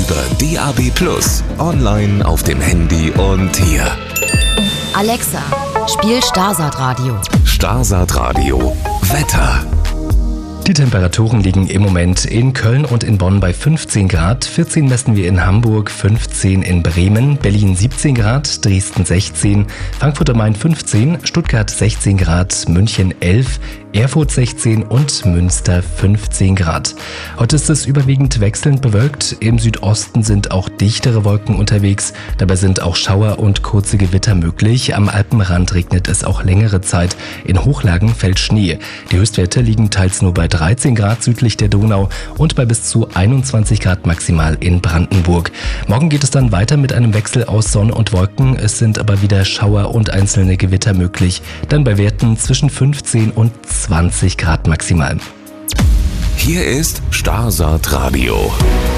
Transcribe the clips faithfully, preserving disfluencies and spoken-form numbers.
über D A B plus, online auf dem Handy und hier. Alexa, spiel Starsat Radio. Starsat Radio Wetter. Die Temperaturen liegen im Moment in Köln und in Bonn bei fünfzehn Grad, vierzehn messen wir in Hamburg, fünfzehn in Bremen, Berlin siebzehn Grad, Dresden sechzehn, Frankfurt am Main fünfzehn, Stuttgart sechzehn Grad, München elf, Erfurt sechzehn und Münster fünfzehn Grad. Heute ist es überwiegend wechselnd bewölkt, im Südosten sind auch dichtere Wolken unterwegs, dabei sind auch Schauer und kurze Gewitter möglich, am Alpenrand regnet es auch längere Zeit, in Hochlagen fällt Schnee. Die Höchstwerte liegen teils nur bei dreizehn Grad südlich der Donau und bei bis zu einundzwanzig Grad maximal in Brandenburg. Morgen geht es dann weiter mit einem Wechsel aus Sonne und Wolken. Es sind aber wieder Schauer und einzelne Gewitter möglich. Dann bei Werten zwischen fünfzehn und zwanzig Grad maximal. Hier ist Starsat Radio.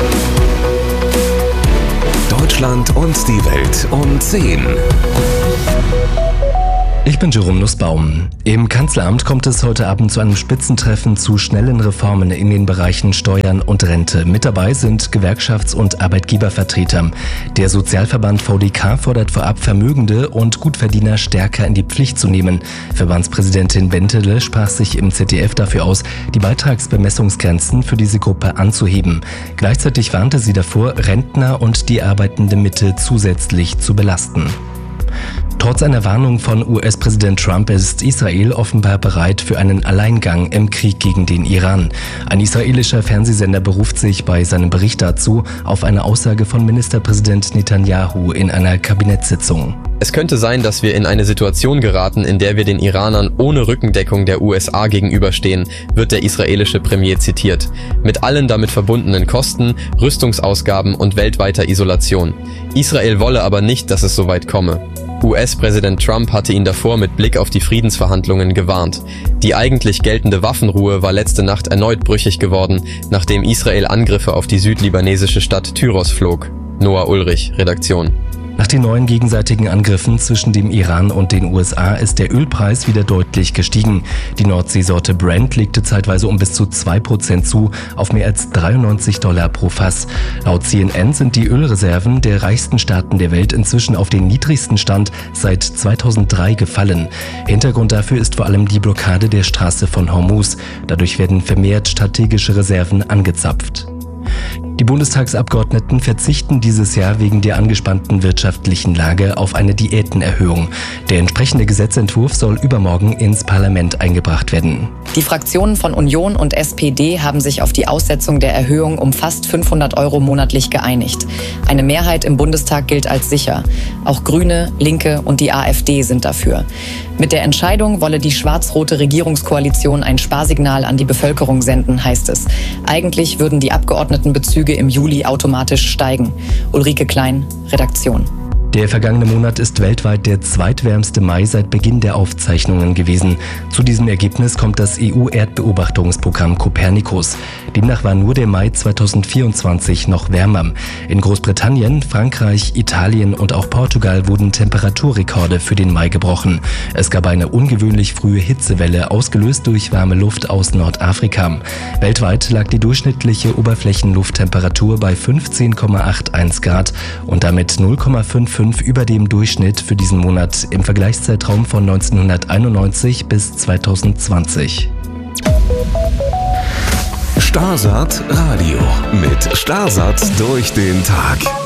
Deutschland und die Welt um zehn. Ich bin Jerome Nussbaum. Im Kanzleramt kommt es heute Abend zu einem Spitzentreffen zu schnellen Reformen in den Bereichen Steuern und Rente. Mit dabei sind Gewerkschafts- und Arbeitgebervertreter. Der Sozialverband V D K fordert vorab, Vermögende und Gutverdiener stärker in die Pflicht zu nehmen. Verbandspräsidentin Bentele sprach sich im Z D F dafür aus, die Beitragsbemessungsgrenzen für diese Gruppe anzuheben. Gleichzeitig warnte sie davor, Rentner und die arbeitende Mitte zusätzlich zu belasten. Trotz einer Warnung von U S-Präsident Trump ist Israel offenbar bereit für einen Alleingang im Krieg gegen den Iran. Ein israelischer Fernsehsender beruft sich bei seinem Bericht dazu auf eine Aussage von Ministerpräsident Netanyahu in einer Kabinettssitzung. Es könnte sein, dass wir in eine Situation geraten, in der wir den Iranern ohne Rückendeckung der U S A gegenüberstehen, wird der israelische Premier zitiert. Mit allen damit verbundenen Kosten, Rüstungsausgaben und weltweiter Isolation. Israel wolle aber nicht, dass es so weit komme. U S-Präsident Trump hatte ihn davor mit Blick auf die Friedensverhandlungen gewarnt. Die eigentlich geltende Waffenruhe war letzte Nacht erneut brüchig geworden, nachdem Israel Angriffe auf die südlibanesische Stadt Tyros flog. Noah Ulrich, Redaktion. Nach den neuen gegenseitigen Angriffen zwischen dem Iran und den U S A ist der Ölpreis wieder deutlich gestiegen. Die Nordseesorte Brent legte zeitweise um bis zu zwei Prozent zu, auf mehr als dreiundneunzig Dollar pro Fass. Laut C N N sind die Ölreserven der reichsten Staaten der Welt inzwischen auf den niedrigsten Stand seit zweitausenddrei gefallen. Hintergrund dafür ist vor allem die Blockade der Straße von Hormuz. Dadurch werden vermehrt strategische Reserven angezapft. Die Bundestagsabgeordneten verzichten dieses Jahr wegen der angespannten wirtschaftlichen Lage auf eine Diätenerhöhung. Der entsprechende Gesetzentwurf soll übermorgen ins Parlament eingebracht werden. Die Fraktionen von Union und S P D haben sich auf die Aussetzung der Erhöhung um fast fünfhundert Euro monatlich geeinigt. Eine Mehrheit im Bundestag gilt als sicher. Auch Grüne, Linke und die A f D sind dafür. Mit der Entscheidung wolle die schwarz-rote Regierungskoalition ein Sparsignal an die Bevölkerung senden, heißt es. Eigentlich würden die Abgeordnetenbezüge im Juli automatisch steigen. Ulrike Klein, Redaktion. Der vergangene Monat ist weltweit der zweitwärmste Mai seit Beginn der Aufzeichnungen gewesen. Zu diesem Ergebnis kommt das E U-Erdbeobachtungsprogramm Copernicus. Demnach war nur der Mai zweitausendvierundzwanzig noch wärmer. In Großbritannien, Frankreich, Italien und auch Portugal wurden Temperaturrekorde für den Mai gebrochen. Es gab eine ungewöhnlich frühe Hitzewelle, ausgelöst durch warme Luft aus Nordafrika. Weltweit lag die durchschnittliche Oberflächenlufttemperatur bei fünfzehn Komma einundachtzig Grad und damit null Komma fünfundfünfzig über dem Durchschnitt für diesen Monat im Vergleichszeitraum von neunzehnhunderteinundneunzig bis zweitausendzwanzig. Starsat Radio mit Starsat durch den Tag.